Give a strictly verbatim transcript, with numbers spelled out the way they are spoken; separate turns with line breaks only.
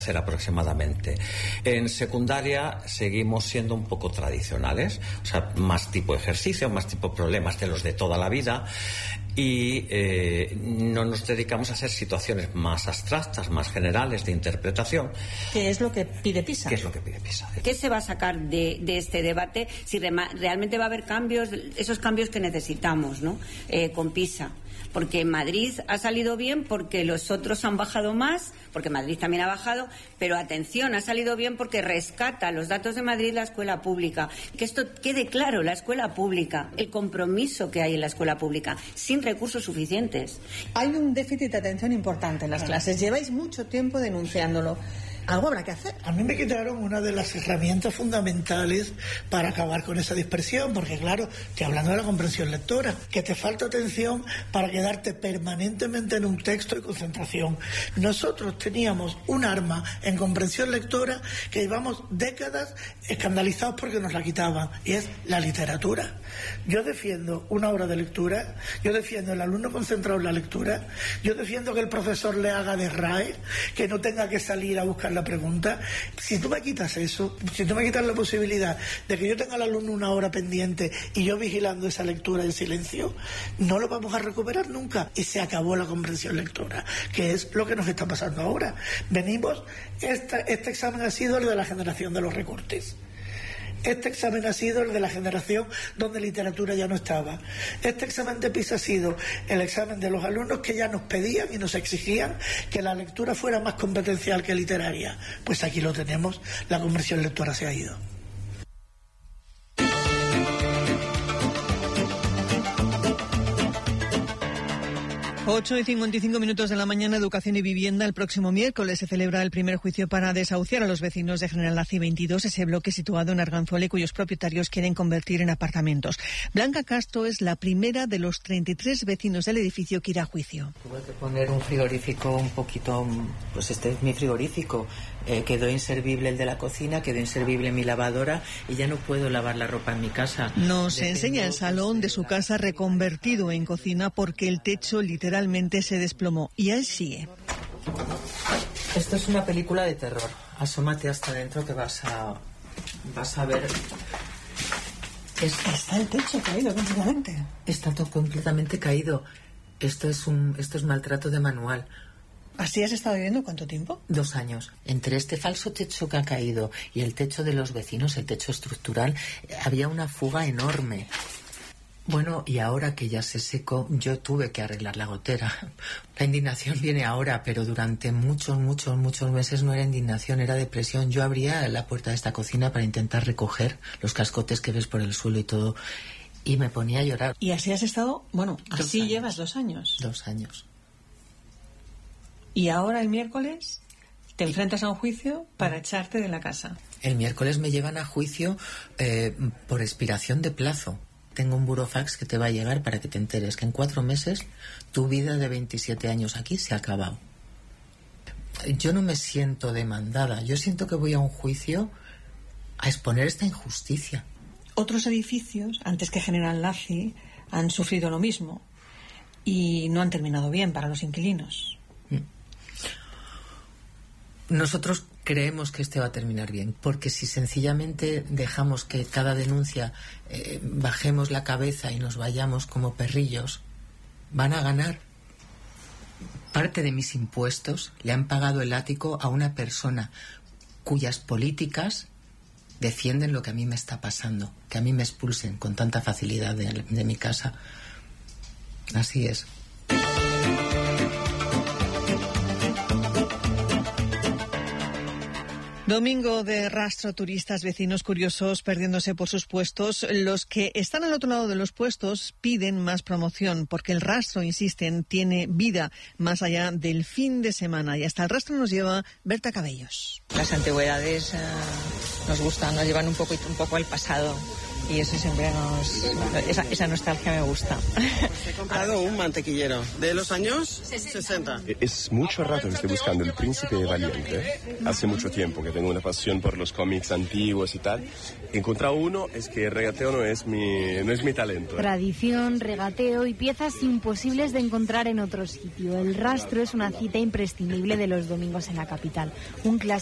aproximadamente. En secundaria seguimos siendo un poco tradicionales, o sea, más tipo ejercicio, más tipo problemas de los de toda la vida, y eh, no nos dedicamos a hacer situaciones más abstractas, más generales de interpretación.
¿Qué es lo que pide PISA?
¿Qué es lo que pide PISA?
¿Qué se va a sacar de, de este debate? Si rema, realmente va a haber cambios, esos cambios que necesitamos, ¿no? Eh, con PISA. Porque Madrid ha salido bien porque los otros han bajado más, porque Madrid también ha bajado, pero atención, ha salido bien porque rescata los datos de Madrid la escuela pública. Que esto quede claro, la escuela pública, el compromiso que hay en la escuela pública, sin recursos suficientes.
Hay un déficit de atención importante en las clases, lleváis mucho tiempo denunciándolo. Algo habrá que hacer.
A mí me quitaron una de las herramientas fundamentales para acabar con esa dispersión, porque claro, estoy hablando de la comprensión lectora, que te falta atención para quedarte permanentemente en un texto y concentración. Nosotros teníamos un arma en comprensión lectora que llevamos décadas escandalizados porque nos la quitaban, y es la literatura. Yo defiendo una hora de lectura, yo defiendo el alumno concentrado en la lectura, yo defiendo que el profesor le haga de R A E, que no tenga que salir a buscar la pregunta. Si tú me quitas eso, si tú me quitas la posibilidad de que yo tenga al alumno una hora pendiente y yo vigilando esa lectura en silencio, no lo vamos a recuperar nunca, y se acabó la comprensión lectora, que es lo que nos está pasando ahora. Venimos, esta, este examen ha sido el de la generación de los recortes. Este examen ha sido el de la generación donde literatura ya no estaba. Este examen de PISA ha sido el examen de los alumnos que ya nos pedían y nos exigían que la lectura fuera más competencial que literaria. Pues aquí lo tenemos, la comprensión lectora se ha ido.
ocho y cincuenta y cinco minutos de la mañana, Educación y Vivienda. El próximo miércoles se celebra el primer juicio para desahuciar a los vecinos de General Laci veintidós, ese bloque situado en Arganzuela y cuyos propietarios quieren convertir en apartamentos. Blanca Castro es la primera de los treinta y tres vecinos del edificio que irá a juicio.
Tuve que poner un frigorífico un poquito, pues este es mi frigorífico. Eh, quedó inservible el de la cocina, quedó inservible mi lavadora y ya no puedo lavar la ropa en mi casa.
Nos Dependo, enseña el salón de su casa reconvertido en cocina porque el techo literalmente se desplomó. Y él sigue.
Esto es una película de terror. Asómate hasta adentro que vas a vas a ver.
Es... Está el techo caído completamente.
Está todo completamente caído. Esto es un esto es maltrato de manual.
¿Así has estado viviendo cuánto tiempo?
Dos años. Entre este falso techo que ha caído y el techo de los vecinos, el techo estructural, había una fuga enorme. Bueno, y ahora que ya se secó, yo tuve que arreglar la gotera. La indignación viene ahora, pero durante muchos, muchos, muchos meses no era indignación, era depresión. Yo abría la puerta de esta cocina para intentar recoger los cascotes que ves por el suelo y todo, y me ponía a llorar.
Y así has estado, bueno, así
dos
llevas dos años.
Dos años.
Y ahora el miércoles te enfrentas a un juicio para echarte de la casa.
El miércoles me llevan a juicio eh, por expiración de plazo. Tengo un burofax que te va a llegar para que te enteres que en cuatro meses tu vida de veintisiete años aquí se ha acabado. Yo no me siento demandada. Yo siento que voy a un juicio a exponer esta injusticia.
Otros edificios, antes que General Laci, han sufrido lo mismo y no han terminado bien para los inquilinos.
Nosotros creemos que este va a terminar bien, porque si sencillamente dejamos que cada denuncia eh, bajemos la cabeza y nos vayamos como perrillos, van a ganar. Parte de mis impuestos le han pagado el ático a una persona cuyas políticas defienden lo que a mí me está pasando, que a mí me expulsen con tanta facilidad de, de mi casa. Así es.
Domingo de rastro, turistas, vecinos curiosos perdiéndose por sus puestos. Los que están al otro lado de los puestos piden más promoción porque el rastro, insisten, tiene vida más allá del fin de semana. Y hasta el rastro nos lleva Berta Cabellos.
Las antigüedades eh, nos gustan, nos llevan un poco, un poco al pasado.
y eso siempre nos... Esa, esa nostalgia me gusta.
Pues he comprado un mantequillero de los años sesenta.
Es mucho rato que estoy buscando El Príncipe Valiente. Hace mucho tiempo que tengo una pasión por los cómics antiguos y tal. He encontrado uno, es que el regateo no es mi, no es mi talento.
Tradición, regateo y piezas imposibles de encontrar en otro sitio. El Rastro es una cita imprescindible de los domingos en la capital. Un clásico